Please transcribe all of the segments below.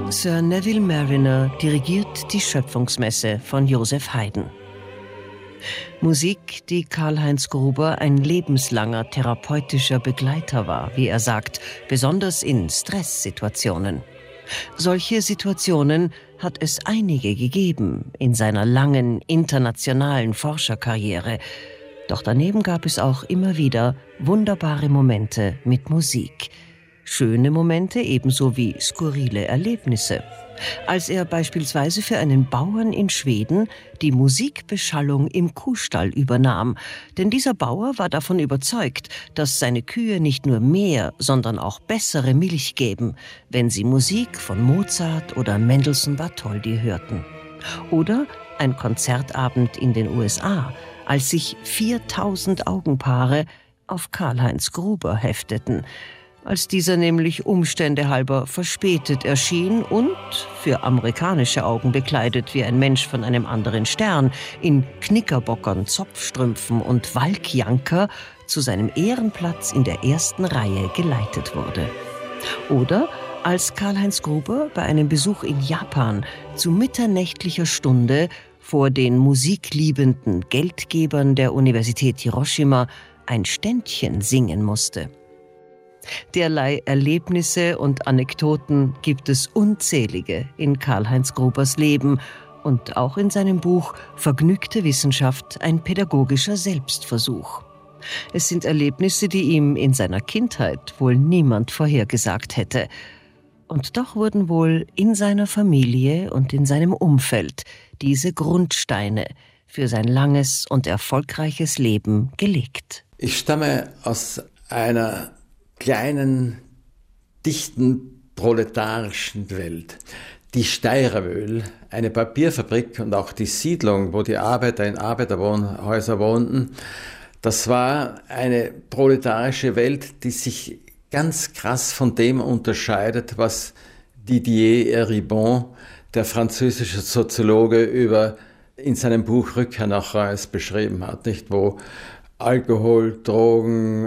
Sir Neville Marriner dirigiert die Schöpfungsmesse von Joseph Haydn. Musik, die Karlheinz Gruber ein lebenslanger therapeutischer Begleiter war, wie er sagt, besonders in Stresssituationen. Solche Situationen hat es einige gegeben in seiner langen internationalen Forscherkarriere. Doch daneben gab es auch immer wieder wunderbare Momente mit Musik. Schöne Momente ebenso wie skurrile Erlebnisse. Als er beispielsweise für einen Bauern in Schweden die Musikbeschallung im Kuhstall übernahm. Denn dieser Bauer war davon überzeugt, dass seine Kühe nicht nur mehr, sondern auch bessere Milch geben, wenn sie Musik von Mozart oder Mendelssohn-Bartholdy hörten. Oder ein Konzertabend in den USA, als sich 4000 Augenpaare auf Karlheinz Gruber hefteten, als dieser nämlich Umstände halber verspätet erschien und, für amerikanische Augen bekleidet wie ein Mensch von einem anderen Stern, in Knickerbockern, Zopfstrümpfen und Walkjanker zu seinem Ehrenplatz in der ersten Reihe geleitet wurde. Oder als Karlheinz Gruber bei einem Besuch in Japan zu mitternächtlicher Stunde vor den musikliebenden Geldgebern der Universität Hiroshima ein Ständchen singen musste. Derlei Erlebnisse und Anekdoten gibt es unzählige in Karlheinz Grubers Leben und auch in seinem Buch Vergnügte Wissenschaft, ein pädagogischer Selbstversuch. Es sind Erlebnisse, die ihm in seiner Kindheit wohl niemand vorhergesagt hätte. Und doch wurden wohl in seiner Familie und in seinem Umfeld diese Grundsteine für sein langes und erfolgreiches Leben gelegt. Ich stamme aus einer kleinen, dichten, proletarischen Welt. Die Steirermühl, eine Papierfabrik und auch die Siedlung, wo die Arbeiter in Arbeiterwohnhäusern wohnten, das war eine proletarische Welt, die sich ganz krass von dem unterscheidet, was Didier Eribon, der französische Soziologe, in seinem Buch Rückkehr nach Reims beschrieben hat, nicht, wo Alkohol, Drogen,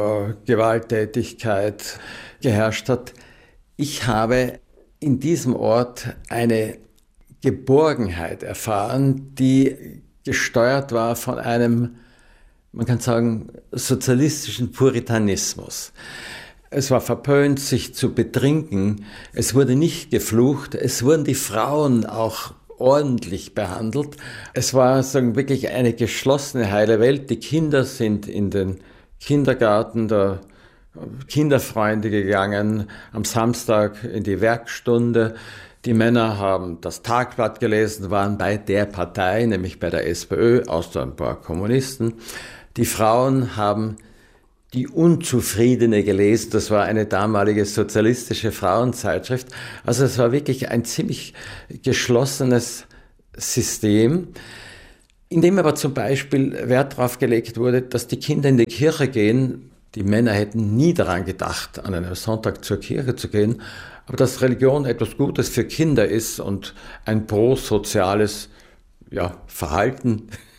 Gewalttätigkeit geherrscht hat. Ich habe in diesem Ort eine Geborgenheit erfahren, die gesteuert war von einem, man kann sagen, sozialistischen Puritanismus. Es war verpönt, sich zu betrinken. Es wurde nicht geflucht. Es wurden die Frauen auch ordentlich behandelt. Es war wirklich eine geschlossene, heile Welt. Die Kinder sind in den Kindergarten der Kinderfreunde gegangen, am Samstag in die Werkstunde. Die Männer haben das Tagblatt gelesen, waren bei der Partei, nämlich bei der SPÖ, außer ein paar Kommunisten. Die Frauen haben die Unzufriedene gelesen, das war eine damalige sozialistische Frauenzeitschrift. Also es war wirklich ein ziemlich geschlossenes System, in dem aber zum Beispiel Wert darauf gelegt wurde, dass die Kinder in die Kirche gehen. Die Männer hätten nie daran gedacht, an einem Sonntag zur Kirche zu gehen, aber dass Religion etwas Gutes für Kinder ist und ein prosoziales Verhalten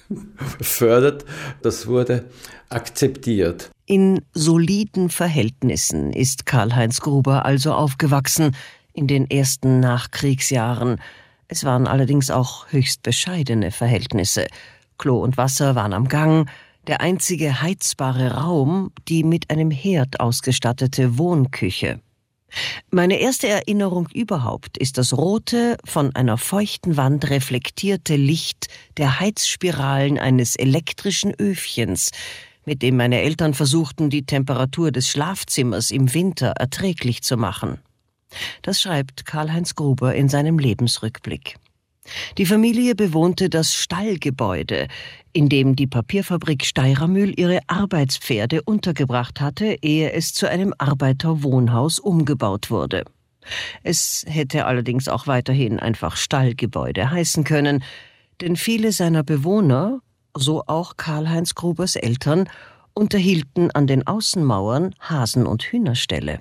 fördert, das wurde akzeptiert. In soliden Verhältnissen ist Karlheinz Gruber also aufgewachsen in den ersten Nachkriegsjahren. Es waren allerdings auch höchst bescheidene Verhältnisse. Klo und Wasser waren am Gang, der einzige heizbare Raum die mit einem Herd ausgestattete Wohnküche. Meine erste Erinnerung überhaupt ist das rote, von einer feuchten Wand reflektierte Licht der Heizspiralen eines elektrischen Öfchens, mit dem meine Eltern versuchten, die Temperatur des Schlafzimmers im Winter erträglich zu machen. Das schreibt Karlheinz Gruber in seinem Lebensrückblick. Die Familie bewohnte das Stallgebäude, in dem die Papierfabrik Steirermühl ihre Arbeitspferde untergebracht hatte, ehe es zu einem Arbeiterwohnhaus umgebaut wurde. Es hätte allerdings auch weiterhin einfach Stallgebäude heißen können, denn viele seiner Bewohner, so auch Karlheinz Grubers Eltern, unterhielten an den Außenmauern Hasen- und Hühnerställe.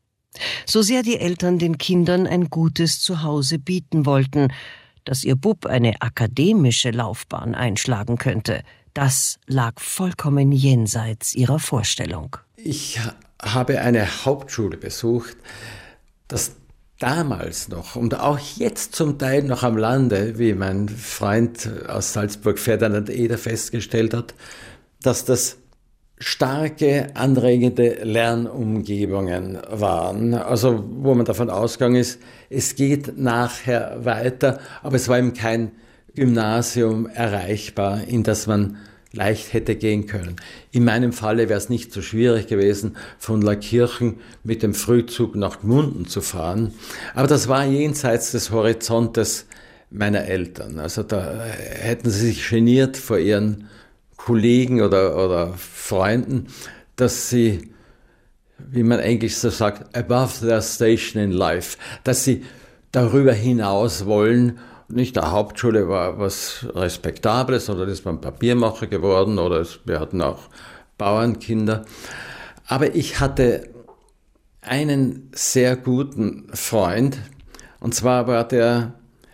So sehr die Eltern den Kindern ein gutes Zuhause bieten wollten, dass ihr Bub eine akademische Laufbahn einschlagen könnte, das lag vollkommen jenseits ihrer Vorstellung. Ich habe eine Hauptschule besucht. Das damals noch und auch jetzt zum Teil noch am Lande, wie mein Freund aus Salzburg Ferdinand Eder festgestellt hat, dass das starke, anregende Lernumgebungen waren. Also wo man davon ausgegangen ist, es geht nachher weiter, aber es war eben kein Gymnasium erreichbar, in das man leicht hätte gehen können. In meinem Falle wäre es nicht so schwierig gewesen, von Laakirchen mit dem Frühzug nach Gmunden zu fahren. Aber das war jenseits des Horizontes meiner Eltern. Also da hätten sie sich geniert vor ihren Kollegen oder Freunden, dass sie, wie man Englisch so sagt, above their station in life, dass sie darüber hinaus wollen. Nicht der Hauptschule war was Respektables, oder ist man Papiermacher geworden, oder wir hatten auch Bauernkinder. Aber ich hatte einen sehr guten Freund, und zwar war der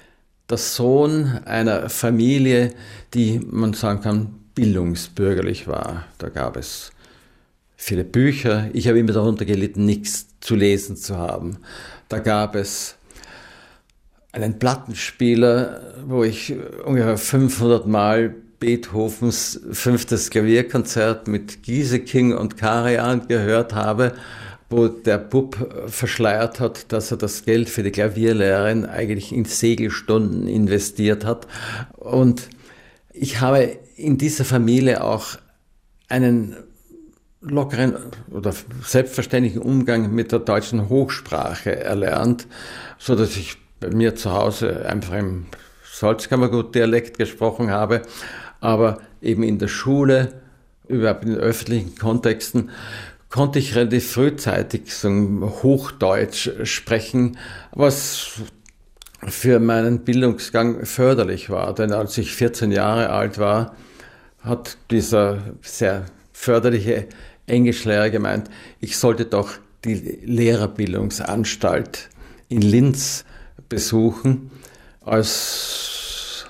Sohn einer Familie, die, man sagen kann, bildungsbürgerlich war. Da gab es viele Bücher. Ich habe immer darunter gelitten, nichts zu lesen zu haben. Da gab es einen Plattenspieler, wo ich ungefähr 500 Mal Beethovens 5. Klavierkonzert mit Gieseking und Karajan gehört habe, wo der Bub verschleiert hat, dass er das Geld für die Klavierlehrerin eigentlich in Segelstunden investiert hat. Und ich habe in dieser Familie auch einen lockeren oder selbstverständlichen Umgang mit der deutschen Hochsprache erlernt, so dass ich bei mir zu Hause einfach im Salzkammergut-Dialekt gesprochen habe, aber eben in der Schule, überhaupt in den öffentlichen Kontexten, konnte ich relativ frühzeitig so Hochdeutsch sprechen, was für meinen Bildungsgang förderlich war. Denn als ich 14 Jahre alt war, hat dieser sehr förderliche Englischlehrer gemeint, ich sollte doch die Lehrerbildungsanstalt in Linz besuchen als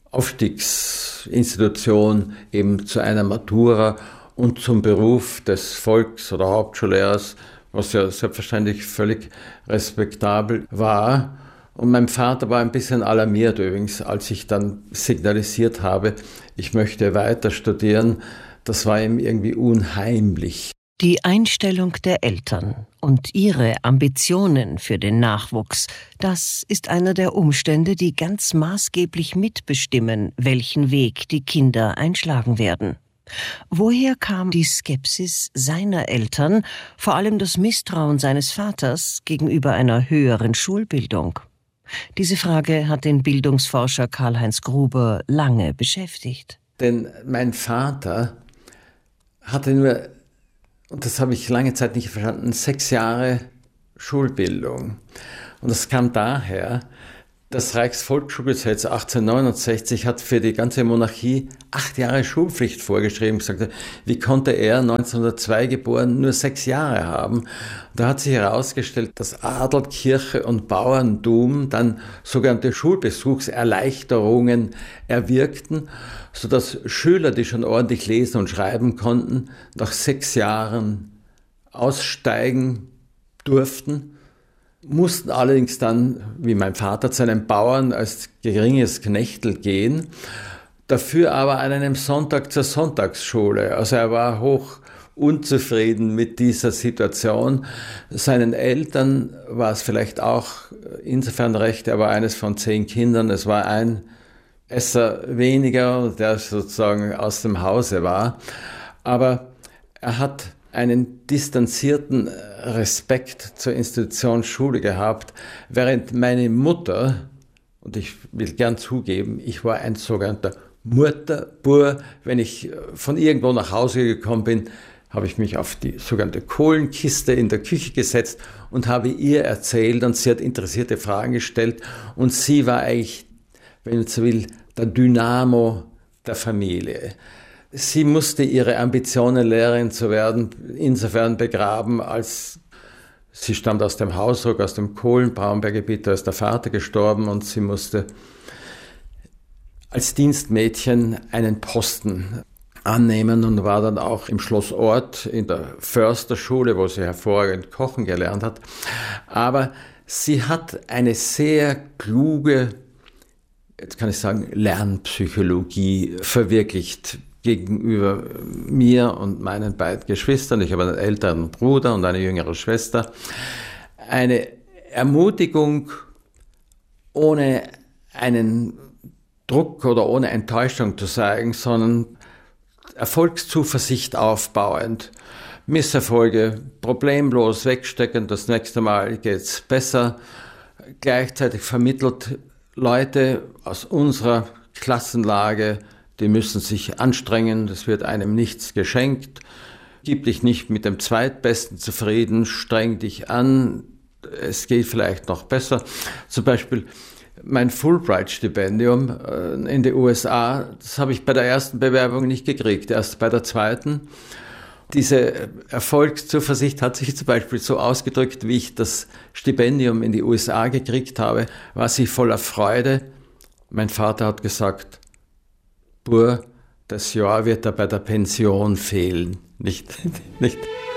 Aufstiegsinstitution eben zu einer Matura und zum Beruf des Volks- oder Hauptschullehrers, was ja selbstverständlich völlig respektabel war. Und mein Vater war ein bisschen alarmiert übrigens, als ich dann signalisiert habe, ich möchte weiter studieren. Das war ihm irgendwie unheimlich. Die Einstellung der Eltern und ihre Ambitionen für den Nachwuchs, das ist einer der Umstände, die ganz maßgeblich mitbestimmen, welchen Weg die Kinder einschlagen werden. Woher kam die Skepsis seiner Eltern, vor allem das Misstrauen seines Vaters gegenüber einer höheren Schulbildung? Diese Frage hat den Bildungsforscher Karl-Heinz Gruber lange beschäftigt. Denn mein Vater hatte nur, und das habe ich lange Zeit nicht verstanden, 6 Jahre Schulbildung. Und das kam daher, das Reichsvolksschulgesetz 1869 hat für die ganze Monarchie 8 Jahre Schulpflicht vorgeschrieben. Gesagt, wie konnte er, 1902 geboren, nur 6 Jahre haben? Da hat sich herausgestellt, dass Adel, Kirche und Bauerntum dann sogenannte Schulbesuchserleichterungen erwirkten, sodass Schüler, die schon ordentlich lesen und schreiben konnten, nach 6 Jahren aussteigen durften, mussten allerdings dann, wie mein Vater, zu einem Bauern als geringes Knechtel gehen, dafür aber an einem Sonntag zur Sonntagsschule. Also er war hoch unzufrieden mit dieser Situation. Seinen Eltern war es vielleicht auch insofern recht, er war eines von 10 Kindern, es war ein Esser weniger, der sozusagen aus dem Hause war. Aber er hat einen distanzierten Respekt zur Institution Schule gehabt, während meine Mutter, und ich will gern zugeben, ich war ein sogenannter Mutterbur, wenn ich von irgendwo nach Hause gekommen bin, habe ich mich auf die sogenannte Kohlenkiste in der Küche gesetzt und habe ihr erzählt, und sie hat interessierte Fragen gestellt, und sie war eigentlich, wenn man so will, der Dynamo der Familie. Sie musste ihre Ambitionen, Lehrerin zu werden, insofern begraben, als sie stammt aus dem Hausruck, aus dem Kohlenbraunberggebiet, da ist der Vater gestorben, und sie musste als Dienstmädchen einen Posten annehmen und war dann auch im Schloss Orth in der Försterschule, wo sie hervorragend kochen gelernt hat. Aber Sie hat eine sehr kluge, jetzt kann ich sagen, Lernpsychologie verwirklicht gegenüber mir und meinen beiden Geschwistern. Ich habe einen älteren Bruder und eine jüngere Schwester. Eine Ermutigung ohne einen Druck oder ohne Enttäuschung zu zeigen, sondern Erfolgszuversicht aufbauend. Misserfolge problemlos wegstecken, das nächste Mal geht's besser. Gleichzeitig vermittelt Leute aus unserer Klassenlage, die müssen sich anstrengen, es wird einem nichts geschenkt. Gib dich nicht mit dem Zweitbesten zufrieden, streng dich an, es geht vielleicht noch besser. Zum Beispiel mein Fulbright-Stipendium in den USA, das habe ich bei der ersten Bewerbung nicht gekriegt, erst bei der zweiten. Diese Erfolgszuversicht hat sich zum Beispiel so ausgedrückt, wie ich das Stipendium in die USA gekriegt habe, war sie voller Freude. Mein Vater hat gesagt, Bur, das Jahr wird da bei der Pension fehlen. Nicht.